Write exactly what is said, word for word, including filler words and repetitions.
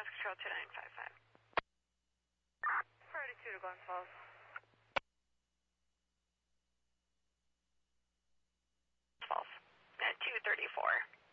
Mass Control two nine five five. Priority two to Glens Falls. Falls. At two thirty-four.